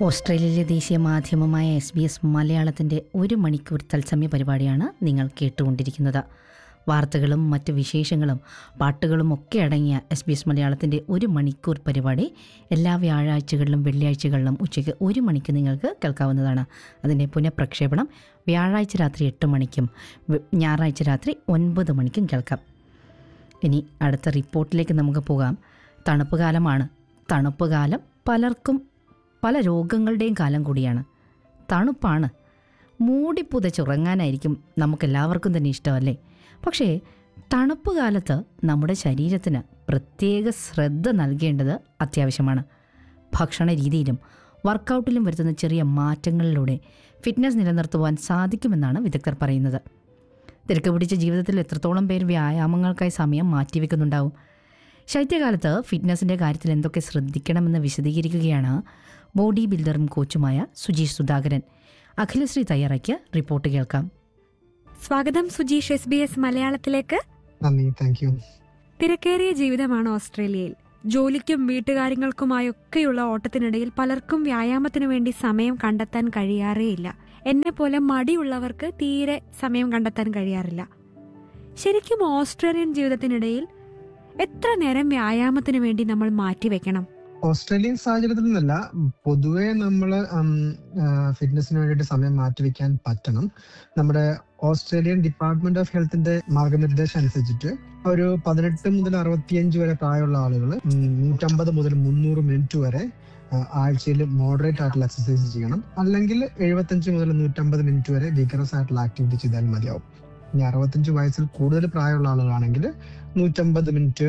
ഓസ്ട്രേലിയയിലെ ദേശീയ മാധ്യമമായ SBS മലയാളത്തിൻ്റെ 1 മണിക്കൂർ തത്സമയ പരിപാടിയാണ് നിങ്ങൾ കേട്ടുകൊണ്ടിരിക്കുന്നത്. വാർത്തകളും മറ്റ് വിശേഷങ്ങളും പാട്ടുകളും ഒക്കെ അടങ്ങിയ SBS മലയാളത്തിൻ്റെ 1 മണിക്കൂർ പരിപാടി എല്ലാ വ്യാഴാഴ്ചകളിലും വെള്ളിയാഴ്ചകളിലും ഉച്ചയ്ക്ക് 1 മണിക്ക് നിങ്ങൾക്ക് കേൾക്കാവുന്നതാണ്. അതിൻ്റെ പുനഃപ്രക്ഷേപണം വ്യാഴാഴ്ച രാത്രി 8 മണിക്കും ഞായറാഴ്ച രാത്രി 9 മണിക്കും കേൾക്കാം. ഇനി അടുത്ത റിപ്പോർട്ടിലേക്ക് നമുക്ക് പോകാം. തണുപ്പ് കാലമാണ്. തണുപ്പ് കാലം പലർക്കും പല രോഗങ്ങളുടെയും കാലം കൂടിയാണ്. തണുപ്പാണ്. മൂടിപ്പുതച്ചുറങ്ങാനായിരിക്കും നമുക്കെല്ലാവർക്കും തന്നെ ഇഷ്ടമല്ലേ? പക്ഷേ തണുപ്പ് കാലത്ത് നമ്മുടെ ശരീരത്തിന് പ്രത്യേക ശ്രദ്ധ നൽകേണ്ടത് അത്യാവശ്യമാണ്. ഭക്ഷണ രീതിയിലും വർക്കൗട്ടിലും വരുത്തുന്ന ചെറിയ മാറ്റങ്ങളിലൂടെ ഫിറ്റ്നസ് നിലനിർത്തുവാൻ സാധിക്കുമെന്നാണ് വിദഗ്ധർ പറയുന്നത്. തിരക്ക് പിടിച്ച ജീവിതത്തിൽ എത്രത്തോളം പേർ വ്യായാമങ്ങൾക്കായി സമയം മാറ്റിവെക്കുന്നുണ്ടാവും? ശൈത്യകാലത്ത് ഫിറ്റ്നസിൻ്റെ കാര്യത്തിൽ എന്തൊക്കെ ശ്രദ്ധിക്കണമെന്ന് വിശദീകരിക്കുകയാണ് ബോഡി ബിൽഡറും കോച്ചുമായ സുജീഷ് സുധാകരൻ. അഖിലശ്രീ തയ്യാറാക്കിയ റിപ്പോർട്ട് കേൾക്കാം. സ്വാഗതം സുജീഷ് SBS മലയാളത്തിലേക്ക്. നന്ദി. Thank you. തിരക്കേറിയ ജീവിതമാണ് ഓസ്ട്രേലിയയിൽ. ജോലിക്കും വീട്ടുകാര്യങ്ങൾക്കുമായൊക്കെയുള്ള ഓട്ടത്തിനിടയിൽ പലർക്കും വ്യായാമത്തിനു വേണ്ടി സമയം കണ്ടെത്താൻ കഴിയാറേയില്ല. എന്നെ പോലെ മടിയുള്ളവർക്ക് തീരെ സമയം കണ്ടെത്താൻ കഴിയാറില്ല. ശരിക്കും ഓസ്ട്രേലിയൻ ജീവിതത്തിനിടയിൽ എത്ര നേരം വ്യായാമത്തിന് വേണ്ടി നമ്മൾ മാറ്റിവെക്കണം? ഓസ്ട്രേലിയൻ സാഹചര്യത്തിൽ നിന്നല്ല, പൊതുവെ നമ്മൾ ഫിറ്റ്നസിന് വേണ്ടിയിട്ട് സമയം മാറ്റിവെക്കാൻ പറ്റണം. നമ്മുടെ ഓസ്ട്രേലിയൻ ഡിപ്പാർട്ട്മെന്റ് ഓഫ് ഹെൽത്തിന്റെ മാർഗനിർദ്ദേശം അനുസരിച്ചിട്ട് ഒരു 18 മുതൽ 65 വരെ പ്രായമുള്ള ആളുകൾ 150 മുതൽ 300 മിനിറ്റ് വരെ ആഴ്ചയിൽ മോഡറേറ്റ് ആയിട്ടുള്ള എക്സസൈസ് ചെയ്യണം. അല്ലെങ്കിൽ 75 മുതൽ 150 മിനിറ്റ് വരെ വിഗറസ് ആയിട്ടുള്ള ആക്ടിവിറ്റി ചെയ്താൽ മതിയാവും. ഇനി 65 വയസ്സിൽ കൂടുതൽ പ്രായമുള്ള ആളുകളാണെങ്കിൽ 150 മിനിറ്റ്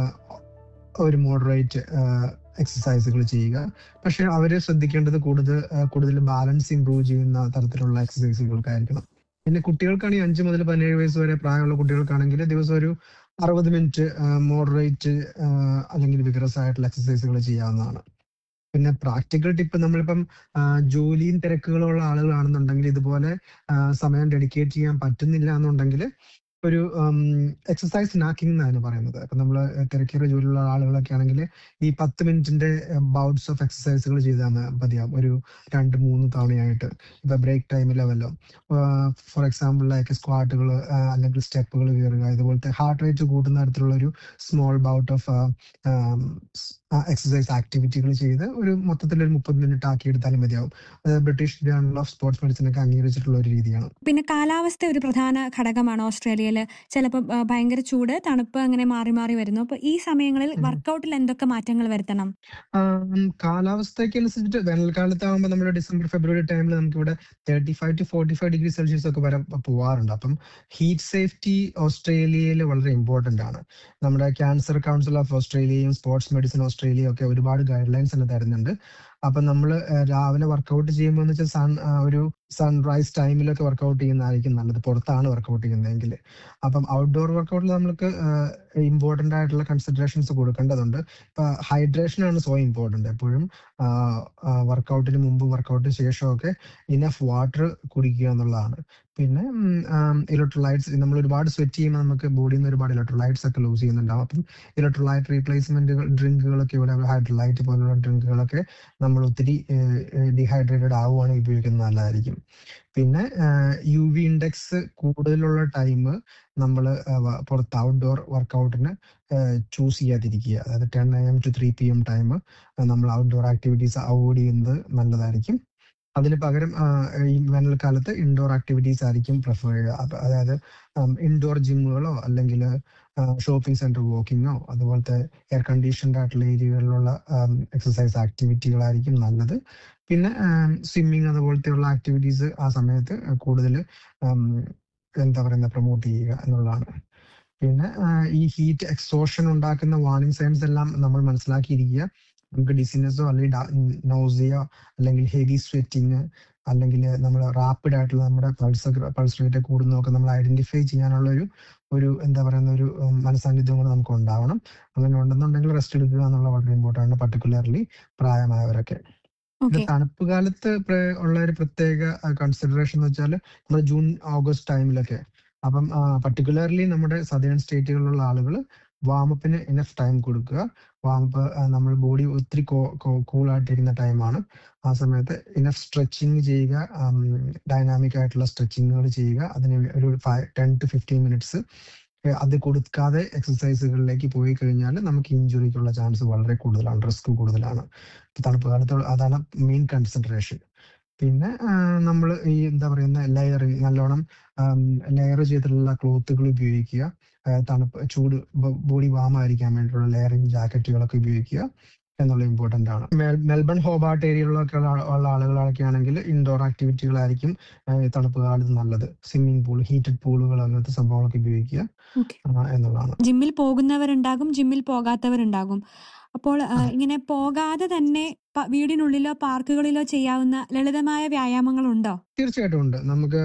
ഒരു മോഡറേറ്റ് എക്സസൈസുകൾ ചെയ്യുക. പക്ഷെ അവര് ശ്രദ്ധിക്കേണ്ടത് കൂടുതൽ ബാലൻസ് ഇംപ്രൂവ് ചെയ്യുന്ന തരത്തിലുള്ള എക്സസൈസുകൾക്കായിരിക്കണം. പിന്നെ കുട്ടികൾക്കാണെങ്കിൽ 5 മുതൽ 17 വയസ്സ് വരെ പ്രായമുള്ള കുട്ടികൾക്കാണെങ്കിൽ ദിവസം ഒരു 60 മിനിറ്റ് മോഡറേറ്റ് അല്ലെങ്കിൽ വിഗറസ് ആയിട്ടുള്ള എക്സസൈസുകൾ ചെയ്യാവുന്നതാണ്. പിന്നെ പ്രാക്ടിക്കൽ ടിപ്പ്, നമ്മളിപ്പം ജോലിയും തിരക്കുകളുള്ള ആളുകളാണെന്നുണ്ടെങ്കിൽ, ഇതുപോലെ സമയം ഡെഡിക്കേറ്റ് ചെയ്യാൻ പറ്റുന്നില്ല എന്നുണ്ടെങ്കിൽ ഒരു എക്സസൈസ് സ്നാക്കിംഗ് എന്നാണ് പറയുന്നത്. ഇപ്പൊ നമ്മൾ തിരക്കേറിയ ജോലിയുള്ള ആളുകളൊക്കെ ആണെങ്കിൽ ഈ 10 മിനിറ്റിന്റെ ബൗട്ട്സ് ഓഫ് എക്സസൈസുകൾ ചെയ്താൽ മതിയാവും, ഒരു 2-3 തവണയായിട്ട്. ഇപ്പൊ ബ്രേക്ക് ടൈമിലോ വല്ലോ, ഫോർ എക്സാമ്പിൾ ലൈക്ക് സ്ക്വാട്ടുകൾ അല്ലെങ്കിൽ സ്റ്റെപ്പുകൾ കയറുക, ഇതുപോലത്തെ ഹാർട്ട് റേറ്റ് കൂട്ടുന്ന തരത്തിലുള്ള ഒരു സ്മോൾ ബൗട്ട് ഓഫ് എക്സസൈസ് ആക്ടിവിറ്റികൾ ചെയ്ത് ഒരു മൊത്തത്തിൽ ഒരു 30 മിനിറ്റ് ആക്കി എടുത്താലും മതിയാവും. അത് British journal of sports medicine ഒക്കെ അംഗീകരിച്ചിട്ടുള്ള ഒരു രീതിയാണ്. പിന്നെ കാലാവസ്ഥ ഒരു പ്രധാന ഘടകമാണ് ഓസ്ട്രേലിയയിൽ. ചിലപ്പോൾ ഭയങ്കര ചൂട്, തണുപ്പ് അങ്ങനെ മാറി മാറി വരുന്നു. അപ്പൊ ഈ സമയങ്ങളിൽ വർക്കൗട്ടിൽ എന്തൊക്കെ മാറ്റങ്ങൾ വരുത്തണം? കാലാവസ്ഥയ്ക്ക് അനുസരിച്ചിട്ട് വേനൽക്കാലത്താകുമ്പോൾ നമ്മുടെ December-February ടൈമിൽ നമുക്ക് ഇവിടെ 35 to 45 ഡിഗ്രി സെൽഷ്യസ് ഒക്കെ വരെ പോവാറുണ്ട്. അപ്പം ഹീറ്റ് സേഫ്റ്റി ഓസ്ട്രേലിയയിൽ വളരെ ഇമ്പോർട്ടന്റ് ആണ്. നമ്മുടെ ക്യാൻസർ കൗൺസിൽ ഓഫ് ഓസ്ട്രേലിയയും സ്പോർട്സ് മെഡിസിൻ ഓസ്ട്രേലിയയും ഒക്കെ ഒരുപാട് ഗൈഡ് ലൈൻസ് തന്നെ തരുന്നുണ്ട്. അപ്പൊ നമ്മൾ രാവിലെ വർക്കൗട്ട് ചെയ്യുമ്പോൾ എന്ന് വെച്ചാൽ ഒരു സൺറൈസ് ടൈമിലൊക്കെ വർക്കൗട്ട് ചെയ്യുന്നതായിരിക്കും നല്ലത്, പുറത്താണ് വർക്കൗട്ട് ചെയ്യുന്നതെങ്കിൽ. അപ്പം ഔട്ട്ഡോർ വർക്കൗട്ടിൽ നമ്മൾക്ക് ഇമ്പോർട്ടന്റ് ആയിട്ടുള്ള കൺസിഡറേഷൻസ് കൊടുക്കേണ്ടതുണ്ട്. ഇപ്പൊ ഹൈഡ്രേഷൻ ആണ് സോ ഇമ്പോർട്ടന്റ്. എപ്പോഴും വർക്കൗട്ടിന് മുമ്പ് വർക്കൗട്ടിന് ശേഷമൊക്കെ ഇനഫ് വാട്ടർ കുടിക്കുക എന്നുള്ളതാണ്. പിന്നെ ഇലക്ട്രോലൈറ്റ്സ്, നമ്മൾ ഒരുപാട് സ്വെറ്റ് ചെയ്യുമ്പോൾ നമുക്ക് ബോഡിയിൽ നിന്ന് ഒരുപാട് ഇലക്ട്രോലൈറ്റ്സ് ഒക്കെ ലൂസ് ചെയ്യുന്നുണ്ടാവും. അപ്പം ഇലക്ട്രോലൈറ്റ് റീപ്ലേസ്മെന്റ് ഡ്രിങ്കുകളൊക്കെ, ഇവിടെ ഹൈഡ്രോലൈറ്റ് പോലുള്ള ഡ്രിങ്കുകളൊക്കെ നമ്മൾ ഒത്തിരി ഡീഹൈഡ്രേറ്റഡ് ആവുകയാണെങ്കിൽ ഉപയോഗിക്കുന്നത് നല്ലതായിരിക്കും. പിന്നെ UV ഇൻഡെക്സ് കൂടുതലുള്ള ടൈം നമ്മൾ പുറത്ത് ഔട്ട്ഡോർ വർക്കൗട്ടിന് ചൂസ് ചെയ്യാതിരിക്കുക. അതായത് 10 AM to 3 PM ടൈം നമ്മൾ ഔട്ട്ഡോർ ആക്ടിവിറ്റീസ് അവോയ്ഡ് ചെയ്യുന്നത് നല്ലതായിരിക്കും. അതിന് പകരം ഈ വേനൽക്കാലത്ത് ഇൻഡോർ ആക്ടിവിറ്റീസ് ആയിരിക്കും പ്രിഫർ ചെയ്യുക. അതായത് ഇൻഡോർ ജിമ്മുകളോ അല്ലെങ്കിൽ ഷോപ്പിംഗ് സെന്റർ വാക്കിങ്ങോ അതുപോലത്തെ എയർ കണ്ടീഷൻഡ് ആയിട്ടുള്ള ഏരിയകളിലുള്ള എക്സസൈസ് ആക്ടിവിറ്റികളായിരിക്കും നല്ലത്. പിന്നെ സ്വിമ്മിങ് അതുപോലത്തെയുള്ള ആക്ടിവിറ്റീസ് ആ സമയത്ത് കൂടുതൽ പ്രൊമോട്ട് ചെയ്യുക എന്നുള്ളതാണ്. പിന്നെ ഈ ഹീറ്റ് എക്സോഷൻ ഉണ്ടാക്കുന്ന വാർണിംഗ് സൈൻസ് എല്ലാം നമ്മൾ മനസ്സിലാക്കിയിരിക്കുക. നമുക്ക് ഡിസിനെസ്സോ അല്ലെങ്കിൽ നോസിയോ അല്ലെങ്കിൽ ഹെവി സ്വെറ്റിങ് അല്ലെങ്കിൽ നമ്മൾ റാപ്പിഡ് ആയിട്ടുള്ള നമ്മുടെ പൾസ് റേറ്റ് കൂടുന്നതൊക്കെ നമ്മൾ ഐഡന്റിഫൈ ചെയ്യാനുള്ള ഒരു മനസാന്നിധ്യം കൂടെ നമുക്ക് ഉണ്ടാവണം. അങ്ങനെ ഉണ്ടെന്നുണ്ടെങ്കിൽ റെസ്റ്റ് എടുക്കുക എന്നുള്ള വളരെ ഇമ്പോർട്ടൻ്റ് ആണ്, പർട്ടിക്കുലർലി പ്രായമായവരൊക്കെ. തണുപ്പ് കാലത്ത് ഉള്ള ഒരു പ്രത്യേക കൺസിഡറേഷൻ എന്ന് വെച്ചാൽ നമ്മുടെ ജൂൺ ഓഗസ്റ്റ് ടൈമിലൊക്കെ, അപ്പം പർട്ടിക്കുലർലി നമ്മുടെ സദേൺ സ്റ്റേറ്റുകളിലുള്ള ആളുകൾ വാമപ്പിന് ഇനഫ് ടൈം കൊടുക്കുക. വാമപ്പ് നമ്മൾ ബോഡി ഒത്തിരി കൂളായിട്ടിരിക്കുന്ന ടൈമാണ്. ആ സമയത്ത് ഇനഫ് സ്ട്രെച്ചിങ് ചെയ്യുക, ഡൈനാമിക് ആയിട്ടുള്ള സ്ട്രെച്ചിങ്ങുകൾ ചെയ്യുക. അതിന് ഒരു 10 to 15 മിനിറ്റ്സ് അത് കൊടുക്കാതെ എക്സസൈസുകളിലേക്ക് പോയി കഴിഞ്ഞാൽ നമുക്ക് ഇഞ്ചുറിക്കുള്ള ചാൻസ് വളരെ കൂടുതലാണ്, റിസ്ക് കൂടുതലാണ്. തണുപ്പ് കാലത്ത് അതാണ് മെയിൻ കൺസിഡറേഷൻ. പിന്നെ നമ്മൾ ഈ എന്താ പറയുന്ന ലെയറിങ്, നല്ലോണം ലെയർ ചെയ്തിട്ടുള്ള ക്ലോത്തുകൾ ഉപയോഗിക്കുക. തണുപ്പ് ചൂട് ബോഡി വാം ആയിരിക്കാൻ വേണ്ടിയിട്ടുള്ള ലെയറിങ് ജാക്കറ്റുകളൊക്കെ ഉപയോഗിക്കുക എന്നുള്ള ഇമ്പോർട്ടൻ്റ് ആണ്. മെൽബൺ ഹോബാർട്ട് ഏരിയകളിലൊക്കെ ഉള്ള ആളുകളൊക്കെ ആണെങ്കിൽ ഇൻഡോർ ആക്ടിവിറ്റികളായിരിക്കും തണുപ്പ് കാലത്ത് നല്ലത്. സ്വിമ്മിംഗ് പൂൾ, ഹീറ്റഡ് പൂളുകൾ, അങ്ങനത്തെ സംഭവങ്ങളൊക്കെ ഉപയോഗിക്കുക എന്നുള്ളതാണ്. ജിമ്മിൽ പോകുന്നവരുണ്ടാകും, ജിമ്മിൽ പോകാത്തവരുണ്ടാകും. അപ്പോൾ ഇങ്ങനെ പോകാതെ തന്നെ വീടിനുള്ളിലോ പാർക്കുകളിലോ ചെയ്യാവുന്ന ലളിതമായ വ്യായാമങ്ങളുണ്ടോ? തീർച്ചയായിട്ടും ഉണ്ട്.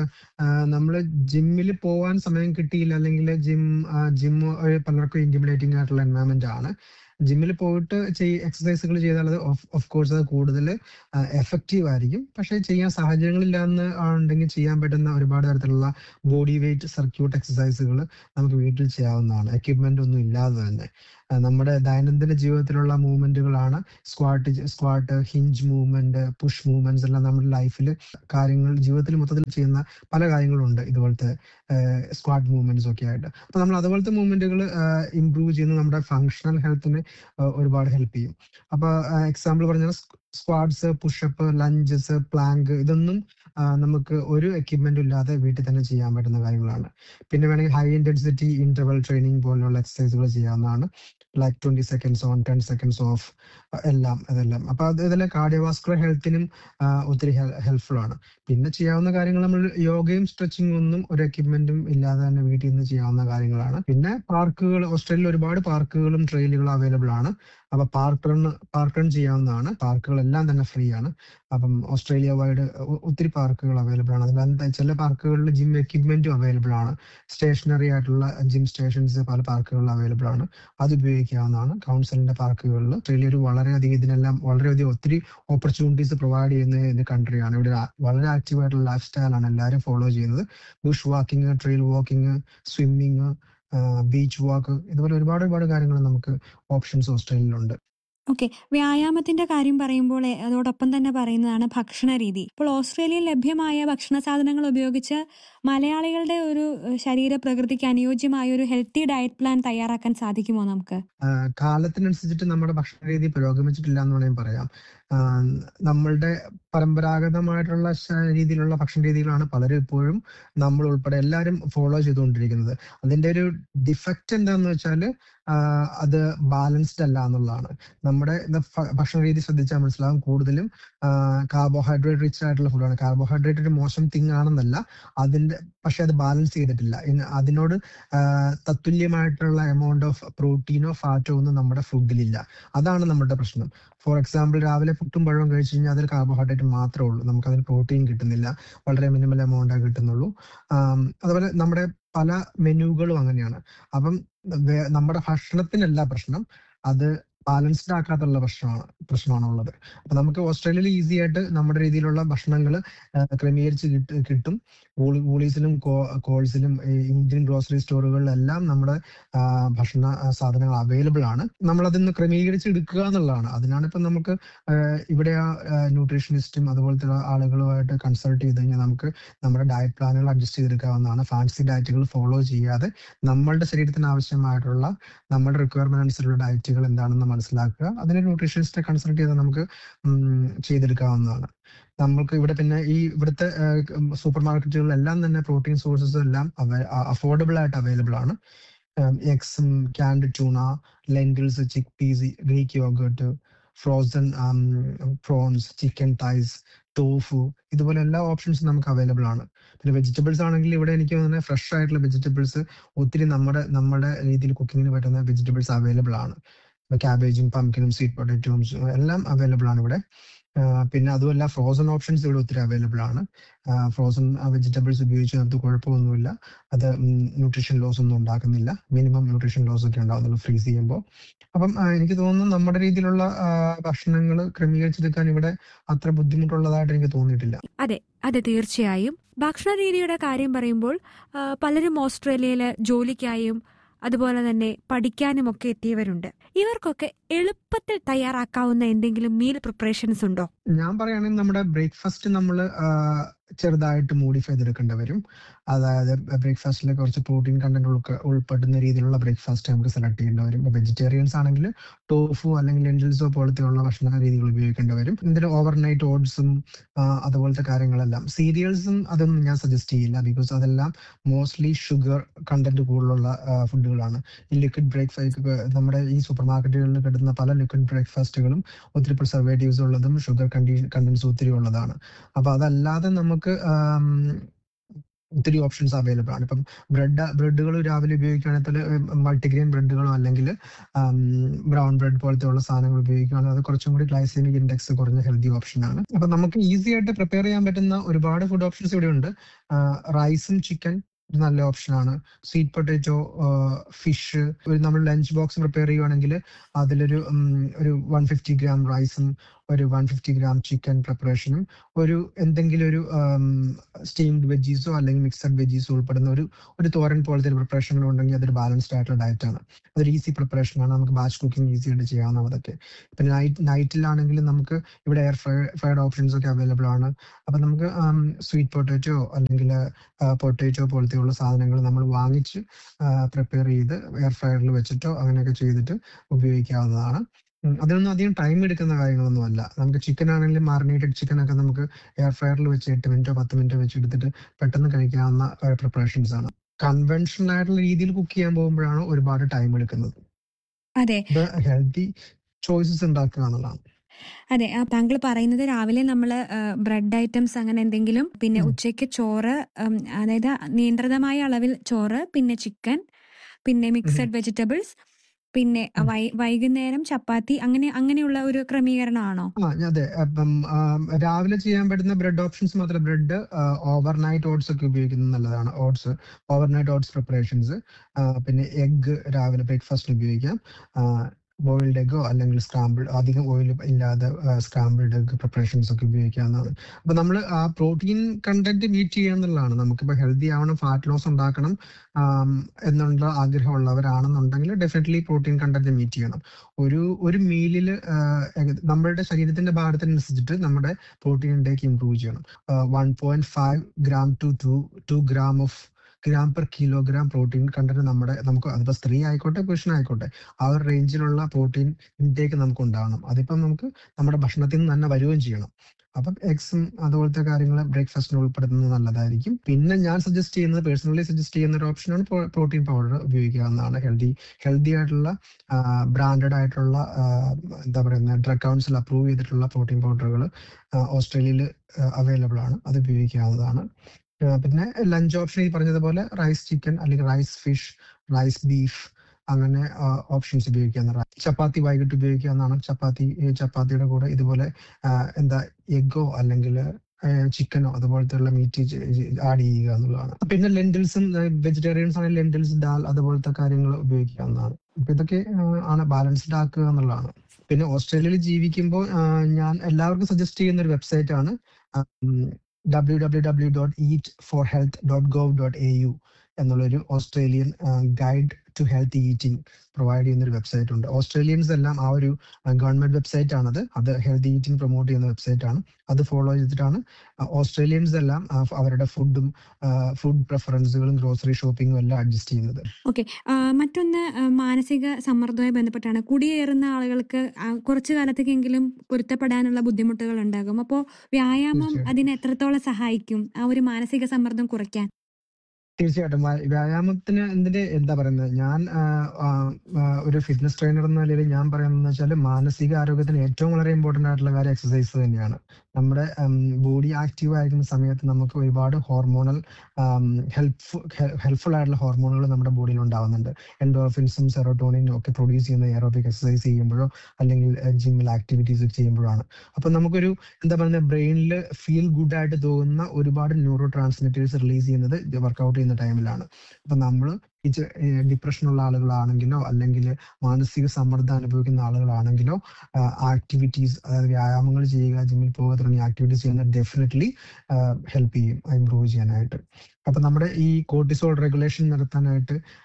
നമ്മൾ ജിമ്മിൽ പോവാൻ സമയം കിട്ടിയില്ല, അല്ലെങ്കിൽ ജിം പലർക്കും ഇന്റിമിഡേറ്റിംഗ് ആയിട്ടുള്ള എൻവയറമെന്റ് ആണ്. ജിമ്മിൽ പോയിട്ട് എക്സസൈസുകൾ ചെയ്താൽ അത് ഓഫ് കോഴ്സ് അത് കൂടുതൽ എഫക്റ്റീവ് ആയിരിക്കും. പക്ഷേ ചെയ്യാൻ സാഹചര്യങ്ങളില്ല എന്ന് ഉണ്ടെങ്കിൽ ചെയ്യാൻ പറ്റുന്ന ഒരുപാട് തരത്തിലുള്ള ബോഡി വെയിറ്റ് സർക്യൂട്ട് എക്സസൈസുകൾ നമുക്ക് വീട്ടിൽ ചെയ്യാവുന്നതാണ്, എക്യുപ്മെന്റ് ഒന്നും ഇല്ലാതെ തന്നെ. നമ്മുടെ ദൈനംദിന ജീവിതത്തിലുള്ള മൂവ്മെന്റുകളാണ് squat, hinge movement, push movements എല്ലാം നമ്മുടെ ലൈഫിൽ ജീവിതത്തിൽ മൊത്തത്തിൽ ചെയ്യുന്ന പല കാര്യങ്ങളുണ്ട് ഇതുപോലത്തെ സ്ക്വാട്ട് മൂവ്മെന്റ്സ് ഒക്കെ ആയിട്ട്. അപ്പൊ നമ്മൾ അതുപോലത്തെ മൂവ്മെന്റുകൾ ഇംപ്രൂവ് ചെയ്യുന്ന നമ്മുടെ ഫങ്ഷണൽ ഹെൽത്തിന് ഒരുപാട് ഹെൽപ്പ് ചെയ്യും. അപ്പൊ എക്സാമ്പിൾ പറഞ്ഞാൽ സ്ക്വാഡ്സ്, പുഷപ്പ്, ലഞ്ചസ്, പ്ലാങ്ക്, ഇതൊന്നും നമുക്ക് ഒരു എക്യുപ്മെന്റും ഇല്ലാതെ വീട്ടിൽ തന്നെ ചെയ്യാൻ പറ്റുന്ന കാര്യങ്ങളാണ്. പിന്നെ വേണമെങ്കിൽ ഹൈ ഇന്റൻസിറ്റി ഇന്റർവൽ ട്രെയിനിങ് പോലെയുള്ള എക്സസൈസുകൾ ചെയ്യാവുന്നതാണ്. Like 20 seconds on, 10 seconds of, ഇതെല്ലാം. അപ്പൊ ഇതെല്ലാം കാർഡിയോവാസ്കുലർ ഹെൽത്തിനും ഒത്തിരി ഹെൽപ്ഫുൾ ആണ്. പിന്നെ ചെയ്യാവുന്ന കാര്യങ്ങൾ നമ്മൾ യോഗയും സ്ട്രെച്ചിങ്ങും ഒന്നും ഒരു എക്യുപ്മെന്റും ഇല്ലാതെ തന്നെ വീട്ടിൽ നിന്ന് ചെയ്യാവുന്ന കാര്യങ്ങളാണ്. പിന്നെ ഓസ്ട്രേലിയയിൽ ഒരുപാട് പാർക്കുകളും ട്രെയിലുകളും അവൈലബിൾ ആണ്. അപ്പൊ പാർക്ക് റൺ ചെയ്യാവുന്നതാണ്. പാർക്കുകളെല്ലാം തന്നെ ഫ്രീ ആണ്. അപ്പം ഓസ്ട്രേലിയ വൈഡ് ഒത്തിരി പാർക്കുകൾ അവൈലബിൾ ആണ്. അതിൽ ചില പാർക്കുകളിൽ ജിം എക്യുപ്മെന്റും അവൈലബിൾ ആണ്. സ്റ്റേഷനറി ആയിട്ടുള്ള ജിം സ്റ്റേഷൻസ് പല പാർക്കുകളിൽ അവൈലബിൾ ആണ്. അത് ഉപയോഗിക്കാവുന്നതാണ്. കൗൺസിലിന്റെ പാർക്കുകളിൽ ഓസ്ട്രേലിയ ഒരു ഇതിനെല്ലാം വളരെയധികം ഒത്തിരി ഓപ്പർച്യൂണിറ്റീസ് പ്രൊവൈഡ് ചെയ്യുന്ന കൺട്രിയാണ്. ഇവിടെ വളരെ ആക്റ്റീവ് ആയിട്ടുള്ള ലൈഫ് സ്റ്റൈലാണ് എല്ലാവരും ഫോളോ ചെയ്യുന്നത്. Bush walking, trail walking, swimming, beach വാക്ക്, ഇതുപോലെ ഒരുപാട് കാര്യങ്ങൾ നമുക്ക് ഓപ്ഷൻസ് ഓസ്ട്രേലിയയിലുണ്ട്. ഓക്കെ, വ്യായാമത്തിന്റെ കാര്യം പറയുമ്പോൾ അതോടൊപ്പം തന്നെ പറയുന്നതാണ് ഭക്ഷണ രീതി. ഇപ്പോൾ ഓസ്ട്രേലിയയിൽ ലഭ്യമായ ഭക്ഷണ സാധനങ്ങൾ ഉപയോഗിച്ച് മലയാളികളുടെ ഒരു ശരീര പ്രകൃതിക്ക് അനുയോജ്യമായ ഒരു ഹെൽത്തി ഡയറ്റ് പ്ലാൻ തയ്യാറാക്കാൻ സാധിക്കുമോ നമുക്ക്? കാലത്തിനനുസരിച്ചിട്ട് നമ്മുടെ ഭക്ഷണ രീതി പുരോഗമിച്ചിട്ടില്ല എന്ന് വേണമെങ്കിൽ പറയാം. നമ്മളുടെ പരമ്പരാഗതമായിട്ടുള്ള രീതിയിലുള്ള ഭക്ഷണ രീതികളാണ് പലരും ഇപ്പോഴും നമ്മൾ ഉൾപ്പെടെ എല്ലാവരും ഫോളോ ചെയ്തുകൊണ്ടിരിക്കുന്നത്. അതിന്റെ ഒരു ഡിഫക്റ്റ് എന്താന്ന് വെച്ചാൽ അത് ബാലൻസ്ഡ് അല്ല എന്നുള്ളതാണ്. നമ്മുടെ ഭക്ഷണ രീതി ശ്രദ്ധിച്ചാൽ മനസ്സിലാകും, കൂടുതലും കാർബോഹൈഡ്രേറ്റ് റിച്ച് ആയിട്ടുള്ള ഫുഡാണ്. കാർബോഹൈഡ്രേറ്റ് ഒരു മോശം തിങ് ആണെന്നല്ല, പക്ഷെ അത് ബാലൻസ് ചെയ്തിട്ടില്ല. അതിനോട് തത്തുല്യമായിട്ടുള്ള എമൗണ്ട് ഓഫ് പ്രോട്ടീനോ ഫാറ്റോ ഒന്നും നമ്മുടെ ഫുഡിലില്ല. അതാണ് നമ്മുടെ പ്രശ്നം. ഫോർ എക്സാമ്പിൾ, രാവിലെ പുട്ടും പഴവും കഴിച്ചു കഴിഞ്ഞാൽ അതിൽ കാർബോഹൈഡ്രേറ്റ് മാത്രമേ ഉള്ളൂ, നമുക്കതിൽ പ്രോട്ടീൻ കിട്ടുന്നില്ല, വളരെ മിനിമൽ എമൗണ്ടേ കിട്ടുന്നുള്ളൂ. അതുപോലെ നമ്മുടെ പല മെനുകളും അങ്ങനെയാണ്. അപ്പം നമ്മുടെ ഭക്ഷണത്തിനല്ല പ്രശ്നം, അത് ബാലൻസ്ഡ് ആക്കാത്തുള്ള പ്രശ്നമാണുള്ളത്. അപ്പൊ നമുക്ക് ഓസ്ട്രേലിയയിൽ ഈസി ആയിട്ട് നമ്മുടെ രീതിയിലുള്ള ഭക്ഷണങ്ങൾ ക്രമീകരിച്ച് കിട്ടും. വൂളീസിലും കോൾസിലും ഇന്ത്യൻ ഗ്രോസറി സ്റ്റോറുകളിലെല്ലാം നമ്മുടെ ഭക്ഷണ സാധനങ്ങൾ അവൈലബിൾ ആണ്. നമ്മൾ അതിന്ന് ക്രമീകരിച്ച് എടുക്കുക എന്നുള്ളതാണ്. അതിനാണ് ഇപ്പം നമുക്ക് ഇവിടെ ന്യൂട്രീഷനിസ്റ്റും അതുപോലത്തെ ആളുകളുമായിട്ട് കൺസൾട്ട് ചെയ്ത് കഴിഞ്ഞാൽ നമുക്ക് നമ്മുടെ ഡയറ്റ് പ്ലാനുകൾ അഡ്ജസ്റ്റ് ചെയ്തെടുക്കാവുന്നതാണ്. ഫാൻസി ഡയറ്റുകൾ ഫോളോ ചെയ്യാതെ നമ്മളുടെ ശരീരത്തിന് ആവശ്യമായിട്ടുള്ള നമ്മുടെ റിക്വയർമെന്റ് അനുസരിച്ചുള്ള ഡയറ്റുകൾ എന്താണെന്ന് മനസ്സിലാക്കുക. അതിന് ന്യൂട്രീഷനിസ്റ്റിനെ കൺസൾട്ട് ചെയ്ത് നമുക്ക് ചെയ്തെടുക്കാവുന്നതാണ്. നമ്മൾക്ക് ഇവിടെ പിന്നെ ഇവിടുത്തെ സൂപ്പർ മാർക്കറ്റുകളിലെല്ലാം തന്നെ പ്രോട്ടീൻ സോഴ്സസ് എല്ലാം അഫോർഡബിൾ ആയിട്ട് അവൈലബിൾ ആണ്. എഗ്സും, ക്യാൻഡ് ട്യൂണ, ലെന്റിൽസ്, ചിക്ക് piece, Greek yoghurt, frozen prawns, chicken thighs, tofu, ഇതുപോലെ എല്ലാ ഓപ്ഷൻസും നമുക്ക് അവൈലബിൾ ആണ്. പിന്നെ വെജിറ്റബിൾസ് ആണെങ്കിൽ ഇവിടെ എനിക്ക് തോന്നുന്നത് ഫ്രഷ് ആയിട്ടുള്ള വെജിറ്റബിൾസ് ഒത്തിരി നമ്മുടെ രീതിയിൽ കുക്കിങ്ങിന് പറ്റുന്ന വെജിറ്റബിൾസ് അവൈലബിൾ ആണ്. ക്യാബേജും, പംകിനും, സ്വീറ്റ് പൊട്ടറ്റോസും എല്ലാം അവൈലബിൾ ആണ് ഇവിടെ. പിന്നെ അതുമല്ല, ഫ്രോസൺ ഓപ്ഷൻസ് ഇവിടെ ഒത്തിരി അവൈലബിൾ ആണ്. ഫ്രോസൺ വെജിറ്റബിൾസ് ഉപയോഗിച്ച് നമുക്ക് കുഴപ്പമൊന്നുമില്ല. അത് ന്യൂട്രീഷൻ ലോസ് ഒന്നും ഉണ്ടാക്കുന്നില്ല. മിനിമം ന്യൂട്രീഷൻ ലോസ് ഒക്കെ ഉണ്ടാകുന്നുള്ളൂ ഫ്രീസ് ചെയ്യുമ്പോൾ. അപ്പം എനിക്ക് തോന്നുന്നു നമ്മുടെ രീതിയിലുള്ള ഭക്ഷണങ്ങൾ ക്രമീകരിച്ചെടുക്കാൻ ഇവിടെ അത്ര ബുദ്ധിമുട്ടുള്ളതായിട്ട് എനിക്ക് തോന്നിയിട്ടില്ല. അതെ, തീർച്ചയായും. ഭക്ഷണ രീതിയുടെ കാര്യം പറയുമ്പോൾ പലരും ഓസ്ട്രേലിയയിൽ ജോലിക്കായും അതുപോലെ തന്നെ പഠിക്കാനും ഒക്കെ എത്തിയവരുണ്ട്. ഇവർക്കൊക്കെ എളുപ്പത്തിൽ തയ്യാറാക്കാവുന്ന എന്തെങ്കിലും മീൽ പ്രിപ്പറേഷൻസ് ഉണ്ടോ? ഞാൻ പറയുകയാണെങ്കിൽ നമ്മുടെ ബ്രേക്ക്ഫാസ്റ്റ് നമ്മൾ ചെറുതായിട്ട് മോഡിഫൈ ചെയ്തെടുക്കേണ്ടി വരും. അതായത് ബ്രേക്ക്ഫാസ്റ്റിൽ കുറച്ച് പ്രോട്ടീൻ കണ്ടന്റ് ഉൾപ്പെടുന്ന രീതിയിലുള്ള ബ്രേക്ക്ഫാസ്റ്റ് നമുക്ക് സെലക്ട് ചെയ്യേണ്ടി വരും. ഇപ്പൊ വെജിറ്റേറിയൻസ് ആണെങ്കിൽ ടോഫു അല്ലെങ്കിൽ ലെൻറ്റിൽസോ പോലത്തെയുള്ള ഭക്ഷണ രീതികൾ ഉപയോഗിക്കേണ്ടി വരും. ഇതിൽ ഓവർനൈറ്റ് ഓട്സും അതുപോലത്തെ കാര്യങ്ങളെല്ലാം. സീരിയൽസും അതൊന്നും ഞാൻ സജസ്റ്റ് ചെയ്യില്ല, ബിക്കോസ് അതെല്ലാം മോസ്റ്റ്ലി ഷുഗർ കണ്ടന്റ് കൂടുതലുള്ള ഫുഡുകളാണ്. ഈ ലിക്വിഡ് ബ്രേക്ക്ഫാസ്റ്റ് നമ്മുടെ ഈ സൂപ്പർ മാർക്കറ്റുകളിൽ കിട്ടുന്ന പല ലിക്വിഡ് ബ്രേക്ക്ഫാസ്റ്റുകളും ഒത്തിരി പ്രിസർവേറ്റീവ്സ് ഉള്ളതും ഷുഗർ കണ്ടന്റ്സ് ഒത്തിരി ഉള്ളതാണ്. അപ്പൊ അതല്ലാതെ നമുക്ക് ഒത്തിരി ഓപ്ഷൻസ് അവൈലബിൾ ആണ്. ഇപ്പം ബ്രെഡുകൾ രാവിലെ ഉപയോഗിക്കുകയാണെങ്കിൽ മൾട്ടിഗ്രെയിൻ ബ്രെഡുകളോ അല്ലെങ്കിൽ ബ്രൗൺ ബ്രെഡ് പോലത്തെ ഉള്ള സാധനങ്ങൾ ഉപയോഗിക്കുകയാണെങ്കിൽ അത് കുറച്ചും കൂടി ഗ്ലൈസെമിക് ഇൻഡെക്സ് കുറഞ്ഞ ഹെൽത്തി ഓപ്ഷൻ ആണ്. അപ്പൊ നമുക്ക് ഈസി ആയിട്ട് പ്രിപ്പയർ ചെയ്യാൻ പറ്റുന്ന ഒരുപാട് ഫുഡ് ഓപ്ഷൻസ് ഇവിടെ ഉണ്ട്. റൈസും ചിക്കൻ നല്ല ഓപ്ഷനാണ്. Sweet potato, fish. നമ്മൾ ലഞ്ച് ബോക്സ് പ്രിപ്പയർ ചെയ്യുവാണെങ്കിൽ അതിലൊരു 150 ഗ്രാം റൈസും ഒരു 150 ഗ്രാം ചിക്കൻ പ്രിപ്പറേഷനും എന്തെങ്കിലും ഒരു സ്റ്റീംഡ് വെജീസോ അല്ലെങ്കിൽ മിക്സഡ് വെജീസോ ഉൾപ്പെടുന്ന ഒരു തോരൻ പോലത്തെ ഒരു പ്രിപ്പറേഷനും ഉണ്ടെങ്കിൽ അതൊരു ബാലൻസ്ഡ് ആയിട്ടുള്ള ഡയറ്റ് ആണ്. അതൊരു ഈസി പ്രിപ്പറേഷൻ ആണ്. നമുക്ക് ബാച്ച് കുക്കിംഗ് ഈസി ആയിട്ട് ചെയ്യാവുന്നതൊക്കെ. ഇപ്പൊ നൈറ്റിലാണെങ്കിൽ നമുക്ക് ഇവിടെ എയർ ഫ്രൈഡ് ഓപ്ഷൻസ് ഒക്കെ അവൈലബിൾ ആണ്. അപ്പൊ നമുക്ക് സ്വീറ്റ് പൊട്ടാറ്റോ അല്ലെങ്കിൽ പൊട്ടാറ്റോ പോലത്തെയുള്ള സാധനങ്ങൾ നമ്മൾ വാങ്ങിച്ച് പ്രിപ്പയർ ചെയ്ത് എയർ ഫ്രയറിൽ വെച്ചിട്ടോ അങ്ങനെയൊക്കെ ചെയ്തിട്ട് ഉപയോഗിക്കാവുന്നതാണ്. അതിനൊന്നും അധികം ടൈം എടുക്കുന്ന കാര്യങ്ങളൊന്നും അല്ല. നമുക്ക് ചിക്കൻ ആണെങ്കിലും മാറിനേറ്റഡ് ചിക്കൻ ഒക്കെ നമുക്ക് എയർ ഫ്രയറിൽ വെച്ച് 8 മിനിറ്റോ 10 മിനിറ്റോ വെച്ച് എടുത്തിട്ട് പെട്ടെന്ന് കഴിക്കാവുന്ന പ്രിപ്പറേഷൻസ് ആണ്. കൺവെൻഷണൽ ആയിട്ടുള്ള രീതിയിൽ കുക്ക് ചെയ്യാൻ പോകുമ്പോഴാണ് ഒരുപാട് ടൈം എടുക്കുന്നത്. അതെ, ഇത് ഹെൽത്തി ചോയ്സസ് ഉണ്ടാക്കുക എന്നുള്ളതാണ്. അതെ. താങ്കൾ പറയുന്നത് രാവിലെ നമ്മൾ ബ്രെഡ് ഐറ്റംസ് അങ്ങനെ എന്തെങ്കിലും, പിന്നെ ഉച്ചയ്ക്ക് ചോറ്, അതായത് നിയന്ത്രിതമായ അളവിൽ ചോറ്, പിന്നെ ചിക്കൻ, പിന്നെ മിക്സഡ് വെജിറ്റബിൾസ്, പിന്നെ വൈകുന്നേരം ചപ്പാത്തി, അങ്ങനെയുള്ള ഒരു ക്രമീകരണമാണോ? അതെ. അപ്പം രാവിലെ ചെയ്യാൻ പറ്റുന്ന ബ്രെഡ് ഓപ്ഷൻസ് മാത്രം. ബ്രെഡ് ഓവർനൈറ്റ് ഓട്സ് ഒക്കെ ഉപയോഗിക്കുന്നത് നല്ലതാണ്. Overnight oats preparations. പിന്നെ എഗ് രാവിലെ ബ്രേക്ക്ഫാസ്റ്റിന് ഉപയോഗിക്കാം. ബോയിൽഡ് എഗോ അല്ലെങ്കിൽ അധികം ഓയിൽ ഇല്ലാതെ സ്ക്രാമ്പിൾഡ് എഗ് പ്രിപ്പറേഷൻസ് ഒക്കെ ഉപയോഗിക്കാവുന്നതാണ്. അപ്പൊ നമ്മൾ ആ പ്രോട്ടീൻ കണ്ടന്റ് മീറ്റ് ചെയ്യുക എന്നുള്ളതാണ്. നമുക്കിപ്പോൾ ഹെൽത്തി ആവണം, ഫാറ്റ് ലോസ് ഉണ്ടാക്കണം എന്നുള്ള ആഗ്രഹമുള്ളവരാണെന്നുണ്ടെങ്കിൽ ഡെഫിനറ്റ്ലി പ്രോട്ടീൻ കണ്ടന്റ് മീറ്റ് ചെയ്യണം. ഒരു മീലിൽ നമ്മളുടെ ശരീരത്തിന്റെ ഭാരത്തിനനുസരിച്ചിട്ട് നമ്മുടെ പ്രോട്ടീൻ ഇൻടേക്ക് ഇംപ്രൂവ് ചെയ്യണം. 1.5 gram to 2 gram per kilogram protein content നമുക്ക് അതിപ്പോ സ്ത്രീ ആയിക്കോട്ടെ പുരുഷനായിക്കോട്ടെ ആ ഒരു റേഞ്ചിലുള്ള പ്രോട്ടീൻ ഇൻടേക്ക് നമുക്ക് ഉണ്ടാവണം. അതിപ്പം നമുക്ക് നമ്മുടെ ഭക്ഷണത്തിൽ നിന്ന് തന്നെ വരികയും ചെയ്യണം. അപ്പം എഗ്സും അതുപോലത്തെ കാര്യങ്ങൾ ബ്രേക്ക്ഫാസ്റ്റിന് ഉൾപ്പെടുത്തുന്നത് നല്ലതായിരിക്കും. പിന്നെ ഞാൻ പേഴ്സണലി സജസ്റ്റ് ചെയ്യുന്ന ഒരു ഓപ്ഷനാണ് പ്രോട്ടീൻ പൗഡർ ഉപയോഗിക്കാവുന്നതാണ്. ഹെൽത്തി ആയിട്ടുള്ള ബ്രാൻഡഡ് ആയിട്ടുള്ള എന്താ പറയുന്ന ഡ്രഗ് കൗൺസിൽ അപ്രൂവ് ചെയ്തിട്ടുള്ള പ്രോട്ടീൻ പൗഡറുകൾ ഓസ്ട്രേലിയയിൽ അവൈലബിൾ ആണ്. അത് ഉപയോഗിക്കാവുന്നതാണ്. പിന്നെ ലഞ്ച് ഓപ്ഷൻ ഈ പറഞ്ഞതുപോലെ റൈസ് ചിക്കൻ അല്ലെങ്കിൽ റൈസ് ഫിഷ്, റൈസ് ബീഫ്, അങ്ങനെ ഓപ്ഷൻസ് ഉപയോഗിക്കാവുന്ന. ചപ്പാത്തി വൈകിട്ട് ഉപയോഗിക്കാവുന്നതാണ്. ചപ്പാത്തിയുടെ കൂടെ ഇതുപോലെ എഗ്ഗോ അല്ലെങ്കിൽ ചിക്കനോ അതുപോലത്തെ മീറ്റ് ആഡ് ചെയ്യുക എന്നുള്ളതാണ്. പിന്നെ ലെന്റിൽസും വെജിറ്റേറിയൻസ് ആണെങ്കിൽ ലെന്റിൽസ്, ദാൽ അതുപോലത്തെ കാര്യങ്ങൾ ഉപയോഗിക്കാവുന്നതാണ്. അപ്പൊ ഇതൊക്കെ ആണ് ബാലൻസ്ഡ് ആക്കുക എന്നുള്ളതാണ്. പിന്നെ ഓസ്ട്രേലിയയിൽ ജീവിക്കുമ്പോൾ ഞാൻ എല്ലാവർക്കും സജസ്റ്റ് ചെയ്യുന്ന ഒരു വെബ്സൈറ്റ് ആണ് www.eatforhealth.gov.au എന്നുള്ളൊരു Australian guide to health eating provide ചെയ്യുന്ന ഒരു വെബ്സൈറ്റ് ഉണ്ട്. ഓസ്ട്രേലിയൻസ് എല്ലാം ആ ഒരു ഗവൺമെന്റ് വെബ്സൈറ്റ് ആണത്. അത് ഹെൽത്ത് ഈറ്റിംഗ് പ്രൊമോട്ട് ചെയ്യുന്ന വെബ്സൈറ്റ് ആണ്. അത് ഫോളോ ചെയ്തിട്ടാണ് ഓസ്ട്രേലിയൻസ് എല്ലാം അവരുടെ ഫുഡ് പ്രിഫറൻസുകളും ഗ്രോസറി ഷോപ്പിംഗും എല്ലാം അഡ്ജസ്റ്റ് ചെയ്യുന്നത്. ഓക്കെ. മറ്റൊന്ന് മാനസിക സമ്മർദ്ദവുമായി ബന്ധപ്പെട്ടാണ്. കുടിയേറുന്ന ആളുകൾക്ക് കുറച്ചു കാലത്തേക്കെങ്കിലും പൊരുത്തപ്പെടാനുള്ള ബുദ്ധിമുട്ടുകൾ ഉണ്ടാകും. അപ്പോൾ വ്യായാമം അതിനെ എത്രത്തോളം സഹായിക്കും ആ ഒരു മാനസിക സമ്മർദ്ദം കുറയ്ക്കാൻ? തീർച്ചയായിട്ടും വ്യായാമത്തിന് എന്താ പറയുന്നത്, ഞാൻ ഒരു ഫിറ്റ്നസ് ട്രെയിനർ എന്ന നിലയിൽ ഞാൻ പറയുന്നത് വെച്ചാൽ മാനസിക ആരോഗ്യത്തിന് ഏറ്റവും വളരെ ഇമ്പോർട്ടന്റ് ആയിട്ടുള്ള കാര്യം എക്സസൈസ് തന്നെയാണ്. നമ്മുടെ ബോഡി ആക്റ്റീവ് ആയിരിക്കുന്ന സമയത്ത് നമുക്ക് ഒരുപാട് ഹോർമോണൽ ഹെൽപ്ഫുൾ ആയിട്ടുള്ള ഹോർമോണുകൾ നമ്മുടെ ബോഡിയിൽ ഉണ്ടാവുന്നുണ്ട്. എൻഡോർഫിൻസും സെറോട്ടോണിനും ഒക്കെ പ്രൊഡ്യൂസ് ചെയ്യുന്ന എയറോബിക് എക്സസൈസ് ചെയ്യുമ്പോഴോ അല്ലെങ്കിൽ ജിമ്മിൽ ആക്ടിവിറ്റീസ് ചെയ്യുമ്പോഴാണ്. അപ്പൊ നമുക്കൊരു എന്താ പറയുക ബ്രെയിനിൽ ഫീൽ ഗുഡ് ആയിട്ട് തോന്നുന്ന ഒരുപാട് ന്യൂറോ ട്രാൻസ്മിറ്റേഴ്സ് റിലീസ് ചെയ്യുന്നത് വർക്കൗട്ട് ചെയ്യുന്ന ടൈമിലാണ്. അപ്പൊ നമ്മൾ ഡിപ്രഷനുള്ള ആളുകളാണെങ്കിലോ അല്ലെങ്കിൽ മാനസിക സമ്മർദ്ദം അനുഭവിക്കുന്ന ആളുകളാണെങ്കിലോ ആക്ടിവിറ്റീസ്, അതായത് വ്യായാമങ്ങൾ ചെയ്യുക, ജിമ്മിൽ പോകുക തുടങ്ങിയ ആക്ടിവിറ്റീസ് ചെയ്യുന്നത് ഡെഫിനറ്റ്ലി ഹെൽപ്പ് ചെയ്യും ഇംപ്രൂവ് ചെയ്യാനായിട്ട്. അപ്പൊ നമ്മുടെ ഈ കോർട്ടിസോൾ റെഗുലേഷൻ നടത്താനായിട്ട്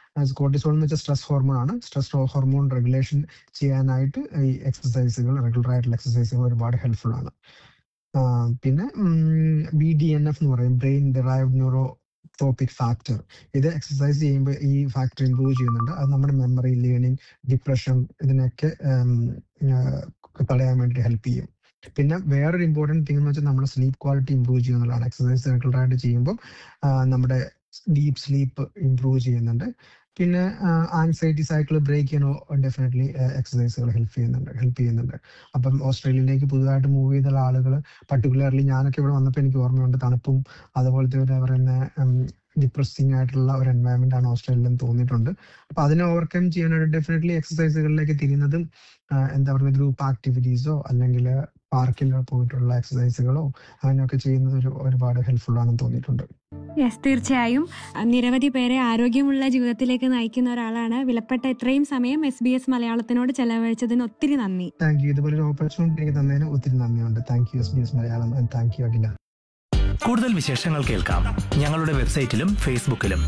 കോർട്ടിസോൾ എന്ന് വെച്ചാൽ സ്ട്രെസ് ഹോർമോൺ ആണ്. സ്ട്രെസ് ഹോർമോൺ റെഗുലേഷൻ ചെയ്യാനായിട്ട് ഈ എക്സസൈസുകൾ, റെഗുലർ ആയിട്ടുള്ള എക്സസൈസുകൾ ഒരുപാട് ഹെൽപ്ഫുൾ ആണ്. പിന്നെ BDNF എന്ന് പറയും, ബ്രെയിൻ ഡിറൈവ്ഡ് ന്യൂറോട്രോപിക് ഫാക്ടർ. ഇത് എക്സസൈസ് ചെയ്യുമ്പോൾ ഈ ഫാക്ടർ ഇംപ്രൂവ് ചെയ്യുന്നുണ്ട്. അത് നമ്മുടെ മെമ്മറി, ലേണിംഗ്, ഡിപ്രഷൻ ഇതിനൊക്കെ തടയാൻ വേണ്ടി ഹെൽപ്പ് ചെയ്യും. പിന്നെ വേറൊരു ഇമ്പോർട്ടൻറ്റ് തിങ് എന്ന് വെച്ചാൽ നമ്മുടെ സ്ലീപ്പ് ക്വാളിറ്റി ഇംപ്രൂവ് ചെയ്യുന്നതാണ്. എക്സസൈസ് റെഗുലറായിട്ട് ചെയ്യുമ്പോൾ നമ്മുടെ ഡീപ്പ് സ്ലീപ്പ് ഇംപ്രൂവ് ചെയ്യുന്നുണ്ട്. പിന്നെ ആൻസൈറ്റി സൈക്കിൾ ബ്രേക്ക് ചെയ്യാൻ ഡെഫിനറ്റ്ലി എക്സസൈസുകൾ ഹെൽപ്പ് ചെയ്യുന്നുണ്ട്. അപ്പം ഓസ്ട്രേലിയയിലേക്ക് പുതുതായിട്ട് മൂവ് ചെയ്തുള്ള ആളുകൾ, പർട്ടിക്കുലർലി ഞാനൊക്കെ ഇവിടെ വന്നപ്പോൾ എനിക്ക് ഓർമ്മയുണ്ട്, തണുപ്പും അതുപോലത്തെ ഒരു പറയുന്ന ഡിപ്രസിങ് ആയിട്ടുള്ള ഒരു എൻവയറമെന്റ് ആണ് ഓസ്ട്രേലിയയിൽ തോന്നിയിട്ടുണ്ട്. അപ്പൊ അതിനെ ഓവർകം ചെയ്യാനായിട്ട് ഡെഫിനറ്റ്ലി എക്സസൈസുകളിലേക്ക് തിരിയുന്നതും എന്താ പറയുക, ഗ്രൂപ്പ് ആക്ടിവിറ്റീസോ അല്ലെങ്കിൽ പാർക്കിൽ പോയിട്ടുള്ള എക്സസൈസുകളോ അങ്ങനെയൊക്കെ ചെയ്യുന്നത് ഒരുപാട് ഹെൽപ്ഫുൾ ആണെന്ന് തോന്നിയിട്ടുണ്ട്. യെസ്, തീർച്ചയായും നിരവധി പേരെ ആരോഗ്യമുള്ള ജീവിതത്തിലേക്ക് നയിക്കുന്ന ഒരാളാണ്. വിലപ്പെട്ട ഇത്രയും സമയം SBS മലയാളത്തിനോട് ചെലവഴിച്ചതിന് ഒത്തിരി നന്ദി. Thank you. ഇതുപോലെ ഒരു ഓപ്പർച്യൂണിറ്റി എനിക്ക് തന്നതിന് ഒത്തിരി നന്ദിയുണ്ട്. Thank you SBS Malayalam, and thank you അഖില. കൂടുതൽ വിശേഷങ്ങൾ കേൾക്കാം ഞങ്ങളുടെ വെബ്സൈറ്റിലും ഫേസ്ബുക്കിലും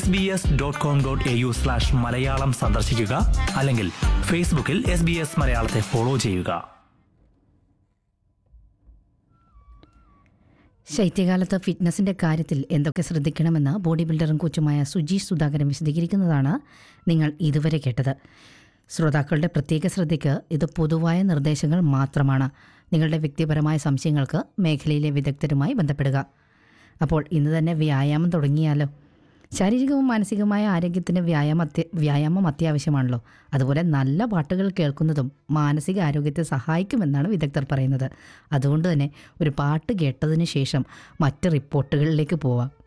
sbs.com.au/മലയാളം സന്ദർശിക്കുക. അല്ലെങ്കിൽ ഫേസ്ബുക്കിൽ SBS മലയാളത്തെ ഫോളോ ചെയ്യുക. ശൈത്യകാലത്ത് ഫിറ്റ്നസിൻ്റെ കാര്യത്തിൽ എന്തൊക്കെ ശ്രദ്ധിക്കണമെന്ന് ബോഡി ബിൽഡറും കോച്ചുമായ സുജീഷ് സുധാകരൻ വിശദീകരിക്കുന്നതാണ് നിങ്ങൾ ഇതുവരെ കേട്ടത്. ശ്രോതാക്കളുടെ പ്രത്യേക ശ്രദ്ധയ്ക്ക് ഇത് പൊതുവായ നിർദ്ദേശങ്ങൾ മാത്രമാണ്. നിങ്ങളുടെ വ്യക്തിപരമായ സംശയങ്ങൾക്ക് മേഖലയിലെ വിദഗ്ധരുമായി ബന്ധപ്പെടുക. അപ്പോൾ ഇന്ന് തന്നെ വ്യായാമം തുടങ്ങിയാലോ? ശാരീരികവും മാനസികവുമായ ആരോഗ്യത്തിന് വ്യായാമം അത്യാവശ്യമാണല്ലോ. അതുപോലെ നല്ല പാട്ടുകൾ കേൾക്കുന്നതും മാനസിക ആരോഗ്യത്തെ സഹായിക്കുമെന്നാണ് വിദഗ്ധർ പറയുന്നത്. അതുകൊണ്ട് തന്നെ ഒരു പാട്ട് കേട്ടതിന് ശേഷം മറ്റ് റിപ്പോർട്ടുകളിലേക്ക് പോവാം.